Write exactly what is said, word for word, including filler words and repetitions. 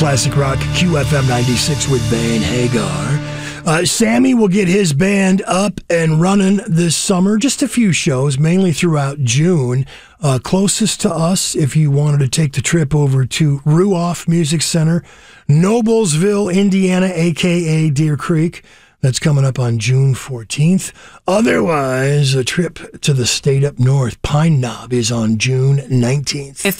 Classic Rock Q F M ninety-six with Van Hagar. Uh, Sammy will get his band up and running this summer. Just a few shows, mainly throughout June. Uh, closest to us, if you wanted to take the trip over to Ruoff Music Center, Noblesville, Indiana, a k a. Deer Creek. That's coming up on June fourteenth. Otherwise, a trip to the state up north, Pine Knob, is on June nineteenth. If